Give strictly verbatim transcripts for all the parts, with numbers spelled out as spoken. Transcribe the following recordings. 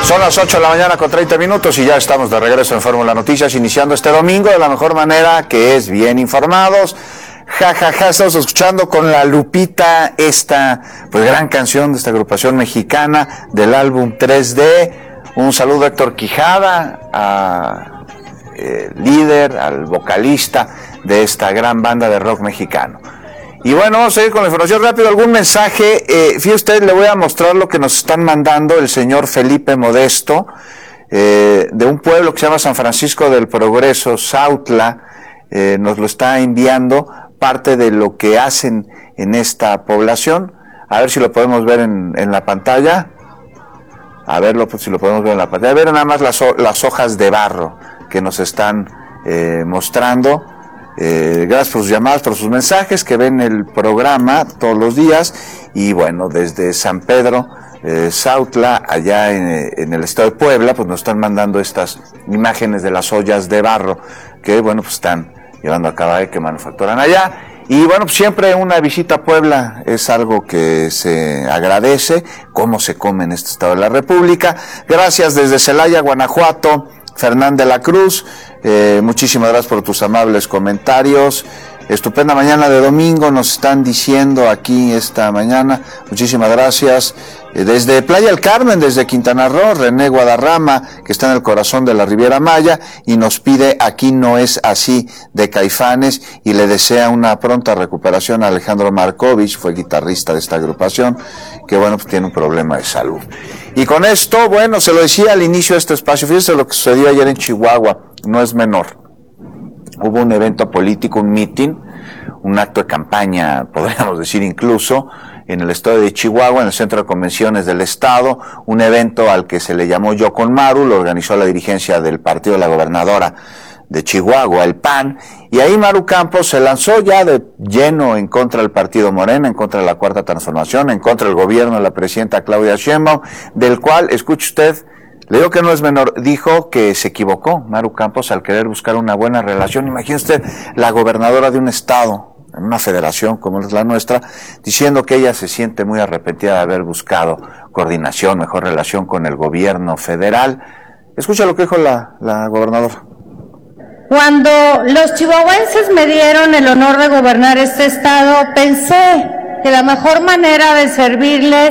Son las ocho de la mañana con treinta minutos y ya estamos de regreso en Fórmula Noticias, iniciando este domingo de la mejor manera, que es bien informados. Ja, ja, ja, estamos escuchando con la Lupita esta pues gran canción de esta agrupación mexicana del álbum tres D. Un saludo a Héctor Quijada, a eh, líder, al vocalista de esta gran banda de rock mexicano. Y bueno, vamos a ir con la información rápido. ¿Algún mensaje? Eh, fíjese usted, le voy a mostrar lo que nos están mandando el señor Felipe Modesto, eh, de un pueblo que se llama San Francisco del Progreso, Sautla. Eh, nos lo está enviando parte de lo que hacen en esta población. A ver si lo podemos ver en, en la pantalla. A verlo, pues, si lo podemos ver en la pantalla. A ver nada más las, las hojas de barro que nos están eh, mostrando. Eh, gracias por sus llamadas, por sus mensajes, que ven el programa todos los días. Y bueno, desde San Pedro, eh, Sautla, allá en, en el estado de Puebla, pues nos están mandando estas imágenes de las ollas de barro que, bueno, pues están llevando a cabo, que manufacturan allá. Y bueno, pues siempre una visita a Puebla es algo que se agradece, cómo se come en este estado de la República. Gracias desde Celaya, Guanajuato, Fernán de la Cruz. Eh, muchísimas gracias por tus amables comentarios. Estupenda mañana de domingo, nos están diciendo aquí esta mañana. Muchísimas gracias. Eh, desde Playa del Carmen, desde Quintana Roo, René Guadarrama, que está en el corazón de la Riviera Maya, y nos pide Aquí no es así, de Caifanes, y le desea una pronta recuperación a Alejandro Markovich, fue guitarrista de esta agrupación, que bueno, pues tiene un problema de salud. Y con esto, bueno, se lo decía al inicio de este espacio, fíjese lo que sucedió ayer en Chihuahua, no es menor. Hubo un evento político, un meeting, un acto de campaña, podríamos decir incluso, en el estado de Chihuahua, en el Centro de Convenciones del Estado, un evento al que se le llamó Yo con Maru, lo organizó la dirigencia del partido de la gobernadora de Chihuahua, el P A N, y ahí Maru Campos se lanzó ya de lleno en contra del partido Morena, en contra de la Cuarta Transformación, en contra del gobierno de la presidenta Claudia Sheinbaum, del cual, escuche usted, le digo que no es menor, dijo que se equivocó Maru Campos al querer buscar una buena relación. Imagine usted, la gobernadora de un estado, en una federación como es la nuestra, diciendo que ella se siente muy arrepentida de haber buscado coordinación, mejor relación con el gobierno federal. Escucha lo que dijo la, la gobernadora. Cuando los chihuahuenses me dieron el honor de gobernar este estado, pensé que la mejor manera de servirles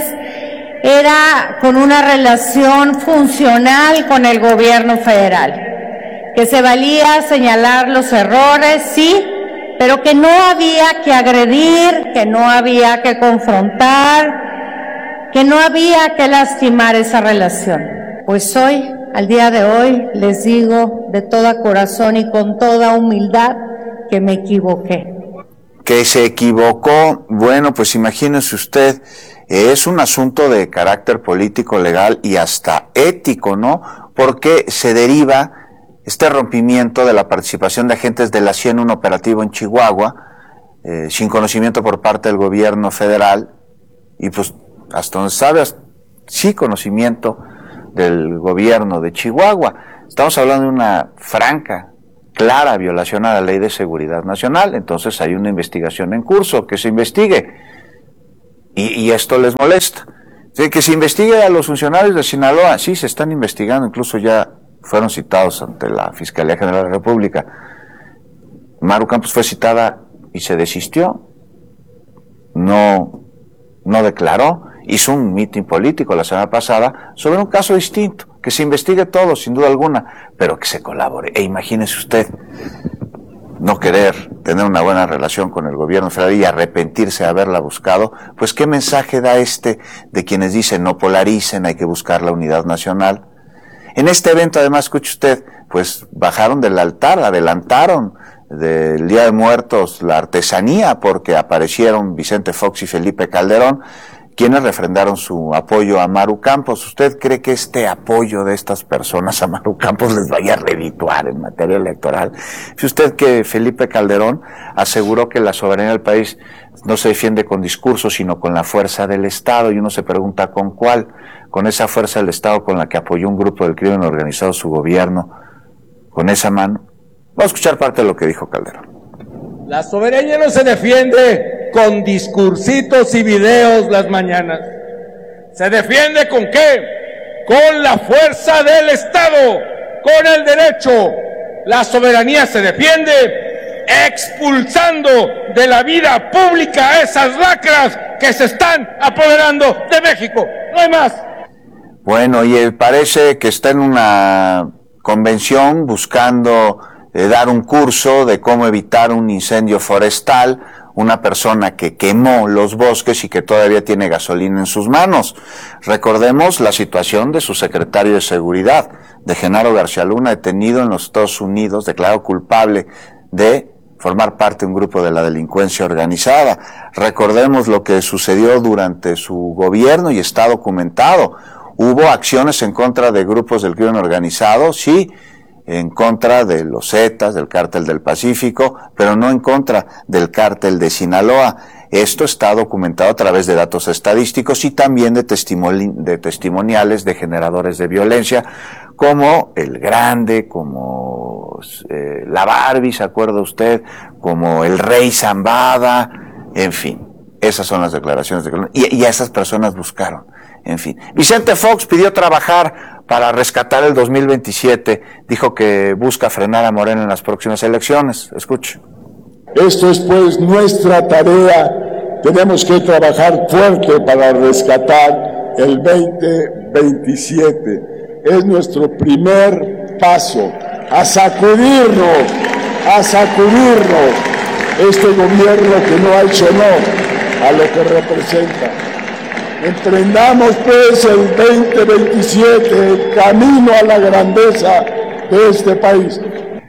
era con una relación funcional con el gobierno federal, que se valía señalar los errores, sí, pero que no había que agredir, que no había que confrontar, que no había que lastimar esa relación. Pues hoy, al día de hoy, les digo de todo corazón y con toda humildad que me equivoqué. Que se equivocó, bueno, pues imagínese usted, es un asunto de carácter político, legal y hasta ético, ¿no? Porque se deriva este rompimiento de la participación de agentes de la C I E en un operativo en Chihuahua, eh, sin conocimiento por parte del gobierno federal, y pues hasta donde sabe, sí conocimiento del gobierno de Chihuahua. Estamos hablando de una franca, clara violación a la Ley de Seguridad Nacional. Entonces hay una investigación en curso, que se investigue. Y, y esto les molesta. Sí, que se investigue a los funcionarios de Sinaloa. Sí, se están investigando, incluso ya fueron citados ante la Fiscalía General de la República. Maru Campos fue citada y se desistió. No, no declaró. Hizo un mitin político la semana pasada sobre un caso distinto. Que se investigue todo, sin duda alguna, pero que se colabore. E imagínese usted no querer tener una buena relación con el gobierno federal y arrepentirse de haberla buscado. Pues qué mensaje da este de quienes dicen no polaricen, hay que buscar la unidad nacional. En este evento, además, escuche usted, pues bajaron del altar, adelantaron del Día de Muertos la artesanía, porque aparecieron Vicente Fox y Felipe Calderón, quienes refrendaron su apoyo a Maru Campos. ¿Usted cree que este apoyo de estas personas a Maru Campos les vaya a redituar en materia electoral? Si usted que Felipe Calderón aseguró que la soberanía del país no se defiende con discursos, sino con la fuerza del Estado, y uno se pregunta ¿con cuál? Con esa fuerza del Estado con la que apoyó un grupo del crimen organizado su gobierno, con esa mano. Vamos a escuchar parte de lo que dijo Calderón. La soberanía no se defiende con discursitos y videos las mañanas. ¿Se defiende con qué? con la fuerza del Estado, con el derecho. La soberanía se defiende expulsando de la vida pública a esas lacras que se están apoderando de México. No hay más. Bueno, y parece que está en una convención buscando eh, dar un curso de cómo evitar un incendio forestal, una persona que quemó los bosques y que todavía tiene gasolina en sus manos. Recordemos la situación de su secretario de Seguridad, de Genaro García Luna, detenido en los Estados Unidos, declarado culpable de formar parte de un grupo de la delincuencia organizada. Recordemos lo que sucedió durante su gobierno y está documentado. Hubo acciones en contra de grupos del crimen organizado, sí, en contra de los Zetas, del Cártel del Pacífico, pero no en contra del Cártel de Sinaloa. Esto está documentado a través de datos estadísticos y también de, testimoni- de testimoniales de generadores de violencia, como El Grande, como eh, la Barbie, ¿se acuerda usted? Como el Rey Zambada, en fin, esas son las declaraciones de y, y a esas personas buscaron, en fin. Vicente Fox pidió trabajar para rescatar el dos mil veintisiete, dijo que busca frenar a Morena en las próximas elecciones. Escuche. Esto es pues nuestra tarea, tenemos que trabajar fuerte para rescatar el veinte veintisiete. Es nuestro primer paso a sacudirnos, a sacudirnos este gobierno que no ha hecho honor a lo que representa. Emprendamos pues el veinte veintisiete, el camino a la grandeza de este país.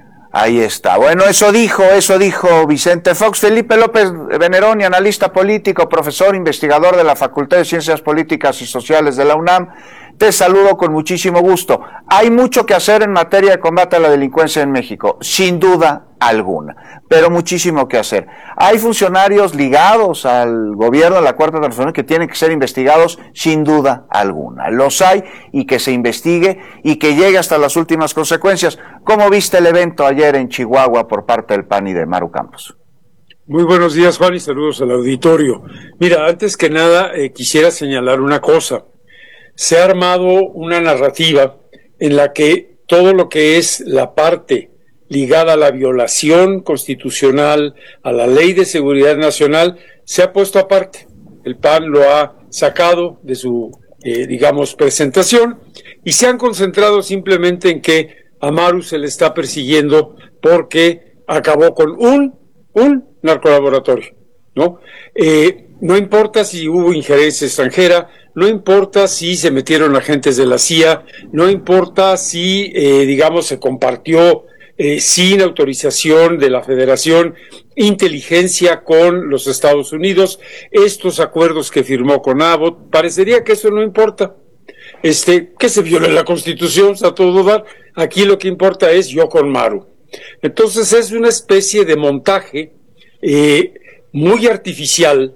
Ahí está. Bueno, eso dijo, eso dijo Vicente Fox. Felipe López Veneroni, analista político, profesor, investigador de la Facultad de Ciencias Políticas y Sociales de la UNAM. Te saludo con muchísimo gusto. Hay mucho que hacer en materia de combate a la delincuencia en México, sin duda alguna, pero muchísimo que hacer. Hay funcionarios ligados al gobierno de la Cuarta Transformación que tienen que ser investigados, sin duda alguna. Los hay, y que se investigue y que llegue hasta las últimas consecuencias. ¿Cómo viste el evento ayer en Chihuahua por parte del P A N y de Maru Campos? Muy buenos días, Juan, y saludos al auditorio. Mira, antes que nada, eh, quisiera señalar una cosa. Se ha armado una narrativa en la que todo lo que es la parte ligada a la violación constitucional, a la Ley de Seguridad Nacional, se ha puesto aparte. El P A N lo ha sacado de su, eh, digamos, presentación y se han concentrado simplemente en que a Maru se le está persiguiendo porque acabó con un, un narcolaboratorio, ¿no? Eh, no importa si hubo injerencia extranjera, no importa si se metieron agentes de la C I A, no importa si, eh, digamos, se compartió eh, sin autorización de la Federación inteligencia con los Estados Unidos, estos acuerdos que firmó con Abbott, parecería que eso no importa. Este, que se viole la Constitución, a todo dar. Aquí lo que importa es yo con Maru. Entonces es una especie de montaje eh, muy artificial,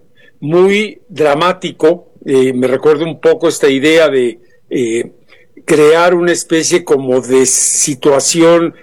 muy dramático. Eh, me recuerda un poco esta idea de eh, crear una especie como de situación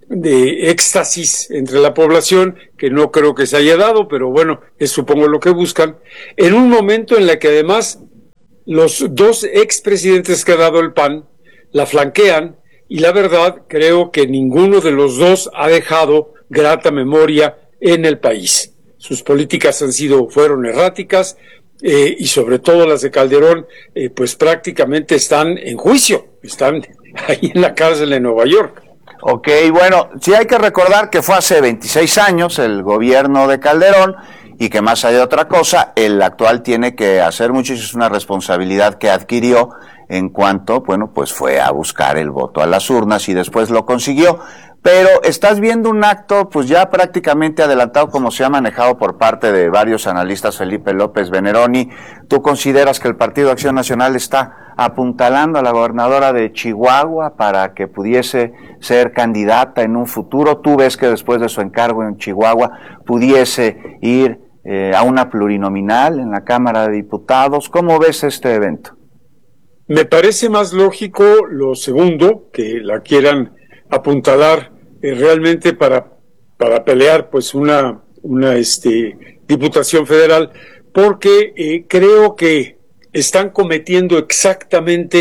de éxtasis entre la población, que no creo que se haya dado, pero bueno, es supongo lo que buscan, en un momento en el que además los dos expresidentes que ha dado el P A N la flanquean, y la verdad creo que ninguno de los dos ha dejado grata memoria en el país. Sus políticas han sido, fueron erráticas, eh, y sobre todo las de Calderón, eh, pues prácticamente están en juicio, están ahí en la cárcel de Nueva York. Ok, bueno, sí hay que recordar que fue hace veintiséis años el gobierno de Calderón, y que más allá de otra cosa, el actual tiene que hacer mucho, y es una responsabilidad que adquirió en cuanto, bueno, pues fue a buscar el voto a las urnas y después lo consiguió. Pero estás viendo un acto pues ya prácticamente adelantado, como se ha manejado por parte de varios analistas. Felipe López Veneroni, ¿tú consideras que el Partido Acción Nacional está apuntalando a la gobernadora de Chihuahua para que pudiese ser candidata en un futuro? ¿Tú ves que después de su encargo en Chihuahua pudiese ir eh, a una plurinominal en la Cámara de Diputados? ¿Cómo ves este evento? Me parece más lógico lo segundo, que la quieran apuntalar eh, realmente para para pelear pues una una este diputación federal, porque eh, creo que están cometiendo exactamente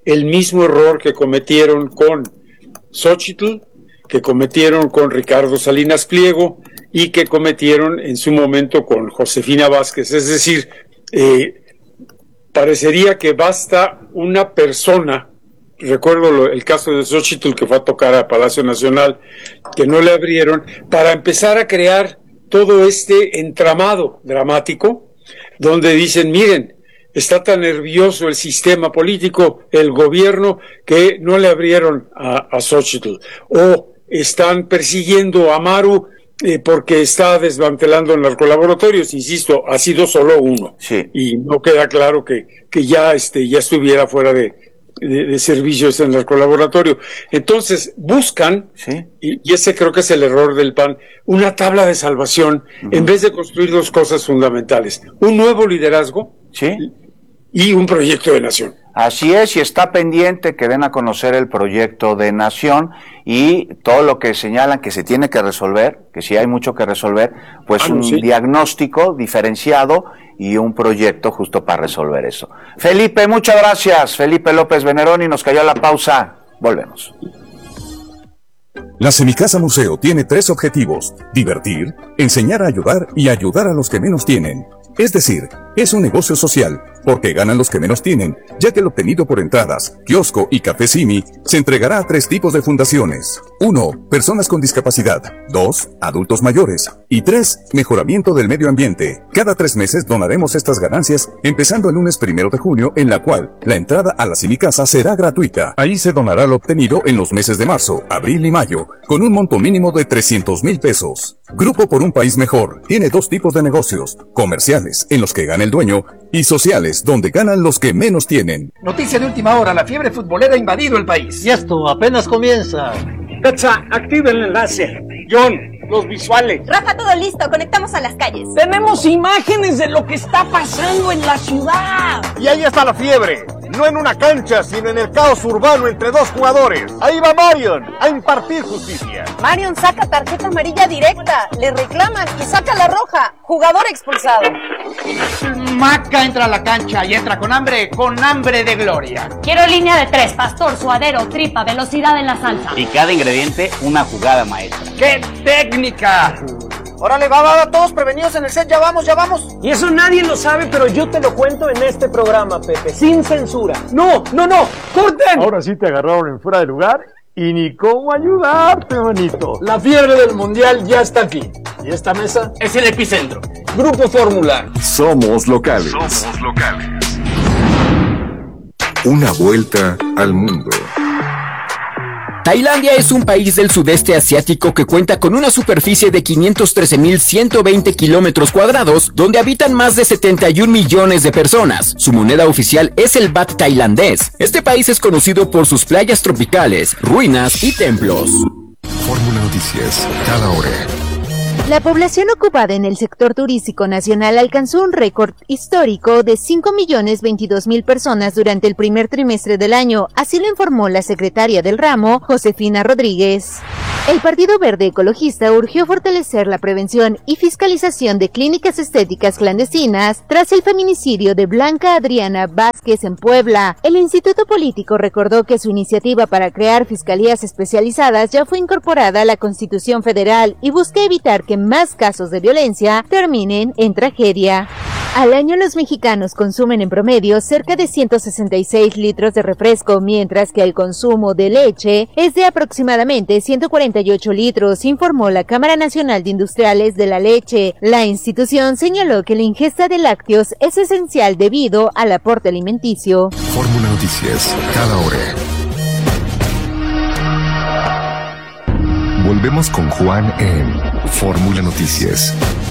el mismo error que cometieron con Xóchitl, que cometieron con Ricardo Salinas Pliego y que cometieron en su momento con Josefina Vázquez. Es decir, eh, parecería que basta una persona, recuerdo lo, el caso de Xóchitl que fue a tocar a Palacio Nacional, que no le abrieron, para empezar a crear todo este entramado dramático, donde dicen, miren, está tan nervioso el sistema político, el gobierno, que no le abrieron a, a Xóchitl, o están persiguiendo a Maru eh, porque está desmantelando narcolaboratorios. Insisto, ha sido solo uno, sí. Y no queda claro que, que ya, este, ya estuviera fuera de, de, de servicios en el narcolaboratorio. Entonces, buscan, sí. y, y ese creo que es el error del P A N, una tabla de salvación, uh-huh. en vez de construir dos cosas fundamentales: un nuevo liderazgo, sí. y un proyecto de nación. Así es, y está pendiente que den a conocer el proyecto de nación y todo lo que señalan que se tiene que resolver, que sí hay mucho que resolver, pues ah, no, un sí. diagnóstico diferenciado y un proyecto justo para resolver eso. Felipe, muchas gracias. Felipe López Veneroni, nos cayó la pausa. Volvemos. La Semicasa Museo tiene tres objetivos: divertir, enseñar a ayudar y ayudar a los que menos tienen. Es decir, es un negocio social, porque ganan los que menos tienen, ya que el obtenido por entradas, kiosco y café Simi se entregará a tres tipos de fundaciones. Uno, personas con discapacidad. Dos, adultos mayores. Y tres, mejoramiento del medio ambiente. Cada tres meses donaremos estas ganancias, empezando el lunes primero de junio, en la cual la entrada a la Semicasa será gratuita. Ahí se donará lo obtenido en los meses de marzo, abril y mayo, con un monto mínimo de trescientos mil pesos. Grupo por un País Mejor tiene dos tipos de negocios: comerciales, en los que gana el dueño, y sociales, donde ganan los que menos tienen. Noticia de última hora: la fiebre futbolera ha invadido el país. Y esto apenas comienza. Petsa, activa el enlace. John, los visuales. Rafa, todo listo, conectamos a las calles. Tenemos imágenes de lo que está pasando en la ciudad. Y ahí está la fiebre. No en una cancha, sino en el caos urbano entre dos jugadores. Ahí va Marion a impartir justicia. Marion saca tarjeta amarilla directa, le reclaman y saca la roja. Jugador expulsado. Maca entra a la cancha y entra con hambre, con hambre de gloria. Quiero línea de tres: pastor, suadero, tripa, velocidad en la salsa. Y cada ingrediente una jugada maestra. ¡Qué técnica! Órale, va, va, va, todos prevenidos en el set, ya vamos, ya vamos. Y eso nadie lo sabe, pero yo te lo cuento en este programa, Pepe, sin censura. ¡No, no, no! ¡Corten! Ahora sí te agarraron en fuera de lugar y ni cómo ayudarte, manito. La fiebre del mundial ya está aquí. Y esta mesa es el epicentro. Grupo Fórmula. Somos locales. Somos locales. Una vuelta al mundo. Tailandia es un país del sudeste asiático que cuenta con una superficie de quinientos trece mil ciento veinte kilómetros cuadrados, donde habitan más de setenta y un millones de personas. Su moneda oficial es el baht tailandés. Este país es conocido por sus playas tropicales, ruinas y templos. Fórmula Noticias, cada hora. La población ocupada en el sector turístico nacional alcanzó un récord histórico de cinco millones veintidós mil personas durante el primer trimestre del año, así lo informó la secretaria del ramo, Josefina Rodríguez. El Partido Verde Ecologista urgió fortalecer la prevención y fiscalización de clínicas estéticas clandestinas tras el feminicidio de Blanca Adriana Vázquez en Puebla. El Instituto Político recordó que su iniciativa para crear fiscalías especializadas ya fue incorporada a la Constitución Federal y busca evitar que más casos de violencia terminen en tragedia. Al año los mexicanos consumen en promedio cerca de ciento sesenta y seis litros de refresco, mientras que el consumo de leche es de aproximadamente ciento cuarenta y ocho litros, informó la Cámara Nacional de Industriales de la Leche. La institución señaló que la ingesta de lácteos es esencial debido al aporte alimenticio. Fórmula Noticias, cada hora. Volvemos con Juan en Fórmula Noticias.